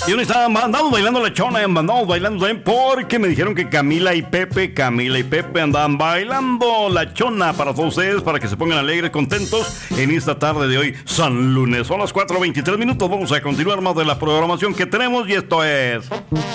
Y uno está, andamos bailando la chona, andamos bailando también porque me dijeron que Camila y Pepe andaban bailando la chona para todos ustedes, para que se pongan alegres, contentos en esta tarde de hoy, San Lunes. Son las 4:23 minutos, vamos a continuar más de la programación que tenemos y esto es...